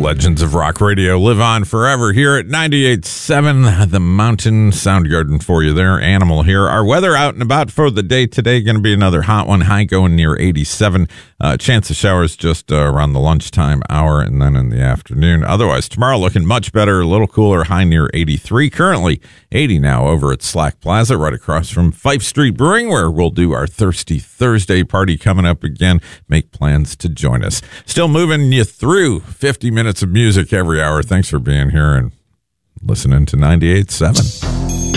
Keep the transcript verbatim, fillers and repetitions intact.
legends of rock radio live on forever here at ninety-eight point seven The Mountain. Soundgarden for you there. Animal here. Our weather out and about for the day today, going to be another hot one. High going near eighty-seven. Uh, chance of showers just uh, around the lunchtime hour and then in the afternoon. Otherwise, tomorrow looking much better. A little cooler. High near eighty-three. Currently eighty now over at Slack Plaza right across from Fife Street Brewing, where we'll do our Thirsty Thursday party coming up again. Make plans to join us. Still moving you through fifty minutes of music every hour. Thanks for being here and listening to ninety-eight point seven.